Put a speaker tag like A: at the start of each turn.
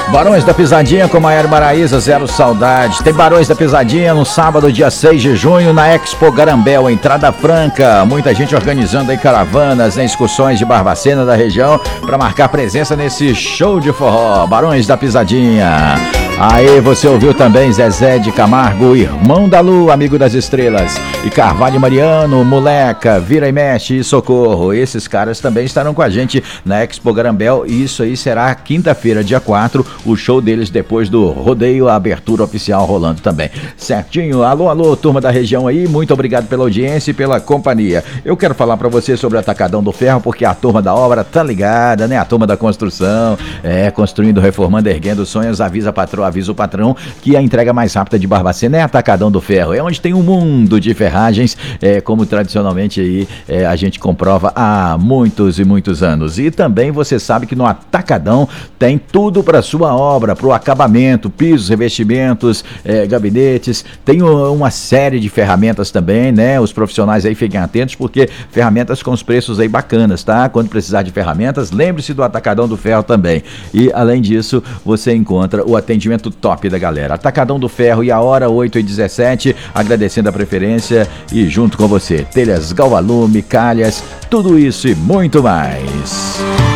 A: Barões da Pisadinha com Maiara Maraíza, zero saudade. Tem Barões da Pisadinha no sábado, dia 6 de junho, na Expo Garambel, entrada franca. Muita gente organizando aí caravanas, excursões de Barbacena da região para marcar presença nesse show de forró. Barões da Pisadinha. Aí você ouviu também Zezé de Camargo, Irmão da Lua, Amigo das Estrelas, e Carvalho Mariano, Moleca, Vira e Mexe e Socorro. Esses caras também estarão com a gente na Expo Garambel, e isso aí será quinta-feira, dia 4, o show deles depois do rodeio, a abertura oficial rolando também. Certinho? Alô, alô, turma da região aí, muito obrigado pela audiência e pela companhia. Eu quero falar pra você sobre o Atacadão do Ferro, porque a turma da obra tá ligada, né? A turma da construção, construindo, reformando, erguendo sonhos, avisa a patroa, avisa o patrão que a entrega mais rápida de Barbacena é Atacadão do Ferro, é onde tem um mundo de ferragens, como tradicionalmente aí a gente comprova há muitos e muitos anos. E também você sabe que no Atacadão tem tudo para sua obra, para o acabamento, pisos, revestimentos, gabinetes, tem uma série de ferramentas também, né? Os profissionais aí fiquem atentos, porque ferramentas com os preços aí bacanas, tá? Quando precisar de ferramentas, lembre-se do Atacadão do Ferro também. E além disso, você encontra o atendimento top da galera. Atacadão do Ferro, e a hora 8h17, agradecendo a preferência e junto com você, telhas Galvalume, calhas, tudo isso e muito mais.